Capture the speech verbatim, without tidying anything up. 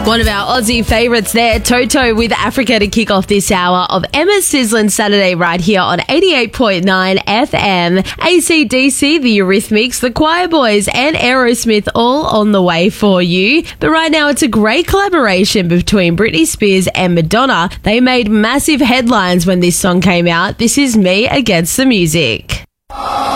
One of our Aussie favourites there, Toto with Africa to kick off this hour of Emma's Sizzlin' Saturday right here on eighty-eight point nine F M. A C D C, the Eurythmics, the Choir Boys and Aerosmith all on the way for you. But right now it's a great collaboration between Britney Spears and Madonna. They made massive headlines when this song came out. This is Me Against the Music.